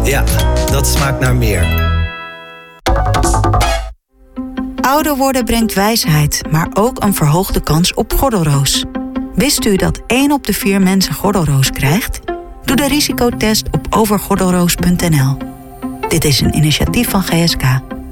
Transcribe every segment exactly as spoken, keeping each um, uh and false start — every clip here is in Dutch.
Ja, dat smaakt naar meer. Ouder worden brengt wijsheid, maar ook een verhoogde kans op gordelroos. Wist u dat één op de vier mensen gordelroos krijgt? Doe de risicotest op overgordelroos punt n l. Dit is een initiatief van G S K.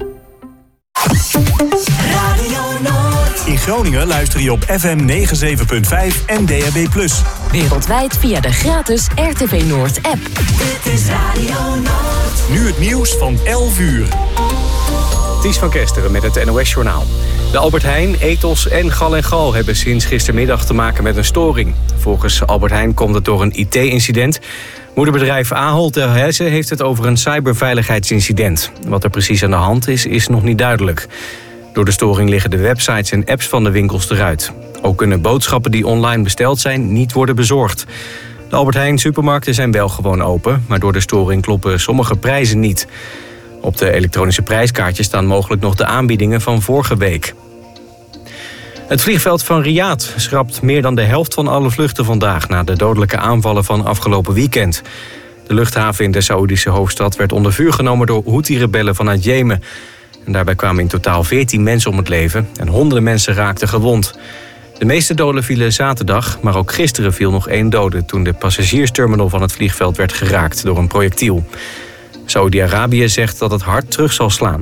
In Groningen luister je op F M negenenzeventig punt vijf en D A B plus. Wereldwijd via de gratis R T V Noord app. Dit is Radio Noord. Nu het nieuws van elf uur. Ties van Kesteren met het N O S-journaal. De Albert Heijn, Ethos en Gal en Gal hebben sinds gistermiddag te maken met een storing. Volgens Albert Heijn komt het door een I T-incident. Moederbedrijf Ahold Delhaize heeft het over een cyberveiligheidsincident. Wat er precies aan de hand is, is nog niet duidelijk. Door de storing liggen de websites en apps van de winkels eruit. Ook kunnen boodschappen die online besteld zijn niet worden bezorgd. De Albert Heijn supermarkten zijn wel gewoon open, maar door de storing kloppen sommige prijzen niet. Op de elektronische prijskaartjes staan mogelijk nog de aanbiedingen van vorige week. Het vliegveld van Riyadh schrapt meer dan de helft van alle vluchten vandaag na de dodelijke aanvallen van afgelopen weekend. De luchthaven in de Saoedische hoofdstad werd onder vuur genomen door Houthi-rebellen vanuit Jemen. En daarbij kwamen in totaal veertien mensen om het leven en honderden mensen raakten gewond. De meeste doden vielen zaterdag, maar ook gisteren viel nog één dode toen de passagiersterminal van het vliegveld werd geraakt door een projectiel. Saoedi-Arabië zegt dat het hard terug zal slaan.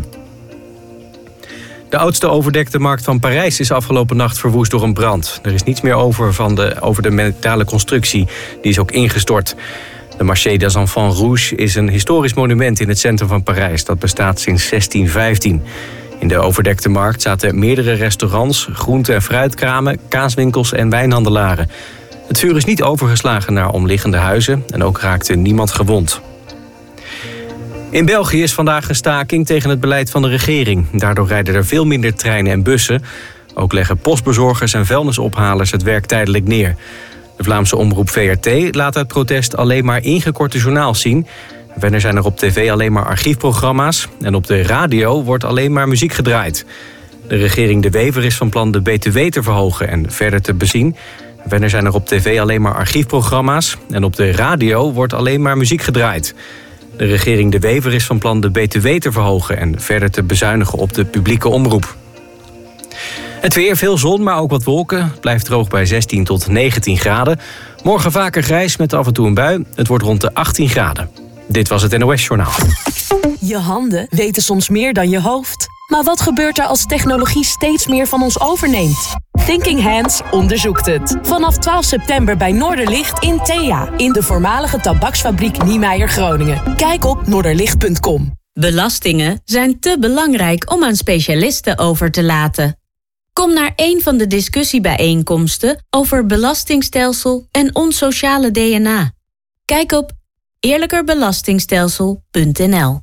De oudste overdekte markt van Parijs is afgelopen nacht verwoest door een brand. Er is niets meer over van de, over de metalen constructie. Die is ook ingestort. De Marché des Enfants Rouges is een historisch monument in het centrum van Parijs. Dat bestaat sinds zestien vijftien. In de overdekte markt zaten meerdere restaurants, groente- en fruitkramen, kaaswinkels en wijnhandelaren. Het vuur is niet overgeslagen naar omliggende huizen en ook raakte niemand gewond. In België is vandaag een staking tegen het beleid van de regering. Daardoor rijden er veel minder treinen en bussen. Ook leggen postbezorgers en vuilnisophalers het werk tijdelijk neer. De Vlaamse omroep V R T laat uit protest alleen maar ingekorte journaals zien. Verder zijn er op tv alleen maar archiefprogramma's. En op de radio wordt alleen maar muziek gedraaid. De regering De Wever is van plan de B T W te verhogen en verder te bezien. Verder zijn er op tv alleen maar archiefprogramma's. En op de radio wordt alleen maar muziek gedraaid. De regering De Wever is van plan de B T W te verhogen en verder te bezuinigen op de publieke omroep. Het weer, veel zon, maar ook wat wolken. Het blijft droog bij zestien tot negentien graden. Morgen vaker grijs met af en toe een bui. Het wordt rond de achttien graden. Dit was het N O S-journaal. Je handen weten soms meer dan je hoofd. Maar wat gebeurt er als technologie steeds meer van ons overneemt? Thinking Hands onderzoekt het. Vanaf twaalf september bij Noorderlicht in Thea. In de voormalige tabaksfabriek Niemeyer Groningen. Kijk op noorderlicht punt com. Belastingen zijn te belangrijk om aan specialisten over te laten. Kom naar een van de discussiebijeenkomsten over belastingstelsel en ons sociale D N A. Kijk op eerlijkerbelastingstelsel punt n l.